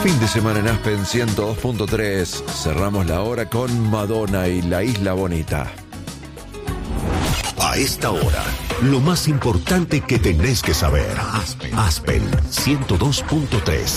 Fin de semana en Aspen 102.3. Cerramos la hora con Madonna y La Isla Bonita. A esta hora, lo más importante que tenés que saber. Aspen 102.3.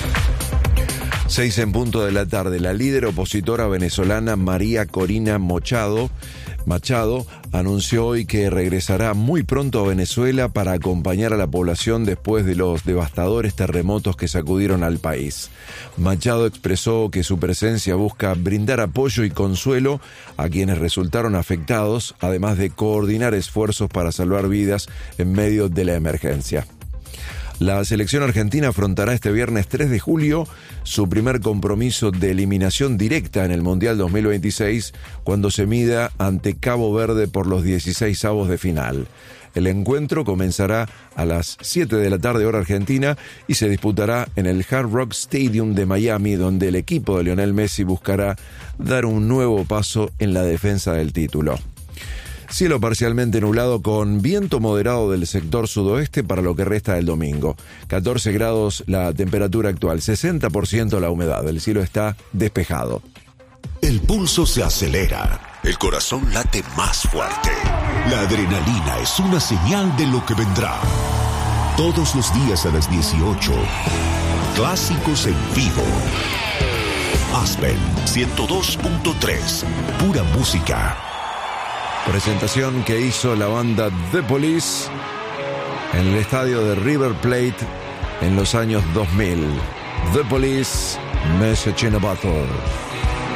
6 en punto de la tarde. La líder opositora venezolana María Corina Machado anunció hoy que regresará muy pronto a Venezuela para acompañar a la población después de los devastadores terremotos que sacudieron al país. Machado expresó que su presencia busca brindar apoyo y consuelo a quienes resultaron afectados, además de coordinar esfuerzos para salvar vidas en medio de la emergencia. La selección argentina afrontará este viernes 3 de julio su primer compromiso de eliminación directa en el Mundial 2026 cuando se mida ante Cabo Verde por los 16avos de final. El encuentro comenzará a las 7 de la tarde hora argentina y se disputará en el Hard Rock Stadium de Miami, donde el equipo de Lionel Messi buscará dar un nuevo paso en la defensa del título. Cielo parcialmente nublado con viento moderado del sector sudoeste para lo que resta del domingo. 14 grados la temperatura actual, 60% la humedad. El cielo está despejado. El pulso se acelera, el corazón late más fuerte. La adrenalina es una señal de lo que vendrá. Todos los días a las 18, clásicos en vivo. Aspen 102.3, pura música. Presentación que hizo la banda The Police en el estadio de River Plate en los años 2000. The Police, Message in a Bottle.